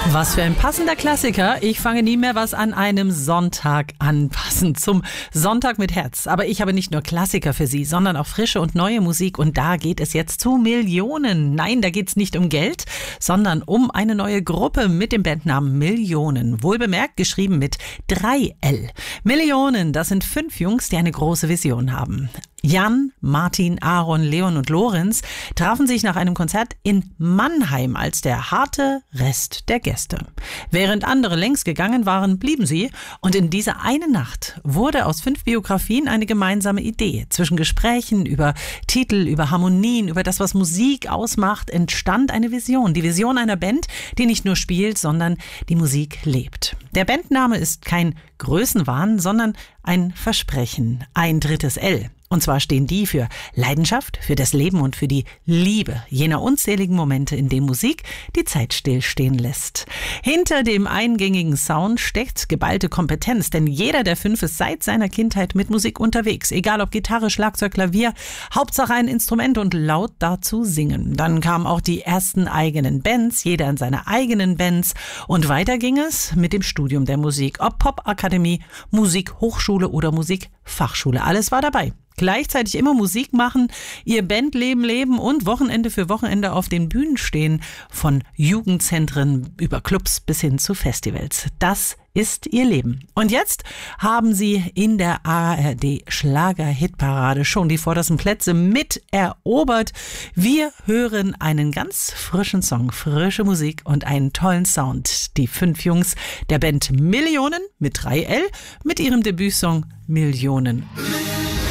Was für ein passender Klassiker. Ich fange nie mehr was an einem Sonntag an. Passend zum Sonntag mit Herz. Aber ich habe nicht nur Klassiker für Sie, sondern auch frische und neue Musik. Und da geht es jetzt zu Millionen. Nein, da geht es nicht um Geld, sondern um eine neue Gruppe mit dem Bandnamen Millionen. Wohlbemerkt geschrieben mit 3L. Millionen, das sind 5 Jungs, die eine große Vision haben. Jan, Martin, Aaron, Leon und Lorenz trafen sich nach einem Konzert in Mannheim als der harte Rest der Gäste. Während andere längst gegangen waren, blieben sie. Und in dieser einen Nacht wurde aus 5 Biografien eine gemeinsame Idee. Zwischen Gesprächen über Titel, über Harmonien, über das, was Musik ausmacht, entstand eine Vision. Die Vision einer Band, die nicht nur spielt, sondern die Musik lebt. Der Bandname ist kein Größenwahn, sondern ein Versprechen. Ein drittes L. Und zwar stehen die für Leidenschaft, für das Leben und für die Liebe jener unzähligen Momente, in denen Musik die Zeit stillstehen lässt. Hinter dem eingängigen Sound steckt geballte Kompetenz, denn jeder der 5 ist seit seiner Kindheit mit Musik unterwegs. Egal ob Gitarre, Schlagzeug, Klavier, Hauptsache ein Instrument und laut dazu singen. Dann kamen auch die ersten eigenen Bands, jeder in seiner eigenen Bands. Und weiter ging es mit dem Studium der Musik. Ob Popakademie, Musikhochschule oder Musikfachschule, alles war dabei. Gleichzeitig immer Musik machen, ihr Bandleben leben und Wochenende für Wochenende auf den Bühnen stehen, von Jugendzentren über Clubs bis hin zu Festivals. Das ist ihr Leben. Und jetzt haben sie in der ARD Schlager-Hitparade schon die vordersten Plätze mit erobert. Wir hören einen ganz frischen Song, frische Musik und einen tollen Sound. Die 5 Jungs der Band Millionen mit 3L mit ihrem Debütsong Millionen.